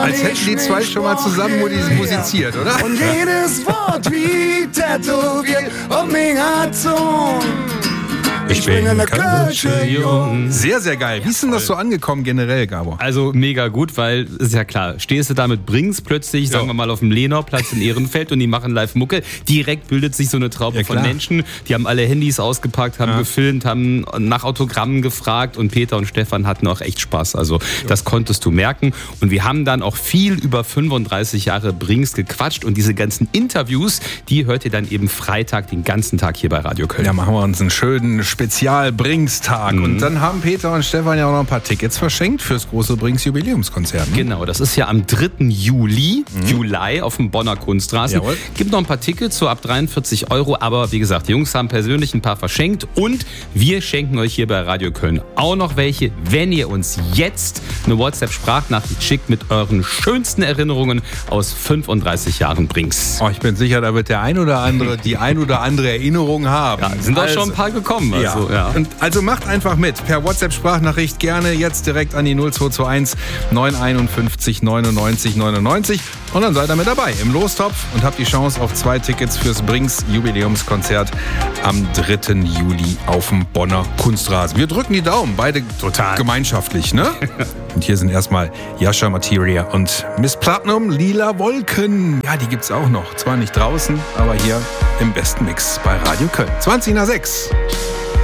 Als hätten die zwei schon mal zusammen musiziert, oder? Und jedes Wort wie tätowiert auf mein Herz. Ich bin in der Kirche jung. Sehr, sehr geil. Wie ist denn das so angekommen generell, Gabor? Also mega gut, weil, ist ja klar, stehst du da mit Brings plötzlich, sagen wir mal, auf dem Lenorplatz in Ehrenfeld und die machen live Mucke. Direkt bildet sich so eine Traube von Menschen. Die haben alle Handys ausgepackt, haben gefilmt, haben nach Autogrammen gefragt und Peter und Stefan hatten auch echt Spaß. Also das konntest du merken. Und wir haben dann auch viel über 35 Jahre Brings gequatscht und diese ganzen Interviews, die hört ihr dann eben Freitag den ganzen Tag hier bei Radio Köln. Ja, machen wir uns einen schönen Spezial-Brings-Tag. Und dann haben Peter und Stefan ja auch noch ein paar Tickets verschenkt fürs große Brings-Jubiläumskonzert. Ne? Genau, das ist ja am 3. Juli auf dem Bonner Kunstrasen. Jawohl. Gibt noch ein paar Tickets, so ab 43 €. Aber wie gesagt, die Jungs haben persönlich ein paar verschenkt. Und wir schenken euch hier bei Radio Köln auch noch welche, wenn ihr uns jetzt eine WhatsApp-Sprachnachricht schickt mit euren schönsten Erinnerungen aus 35 Jahren Brings. Oh, ich bin sicher, da wird die ein oder andere Erinnerung haben. Ja, sind auch schon ein paar gekommen. Ja. Also macht einfach mit. Per WhatsApp-Sprachnachricht gerne jetzt direkt an die 0221 951 99 99. Und dann seid ihr mit dabei im Lostopf und habt die Chance auf 2 Tickets fürs Brings Jubiläumskonzert am 3. Juli auf dem Bonner Kunstrasen. Wir drücken die Daumen, beide total gemeinschaftlich, ne? Und hier sind erstmal Yasha Materia und Miss Platinum, Lila Wolken. Ja, die gibt's auch noch. Zwar nicht draußen, aber hier im besten Mix bei Radio Köln. 20 nach 6.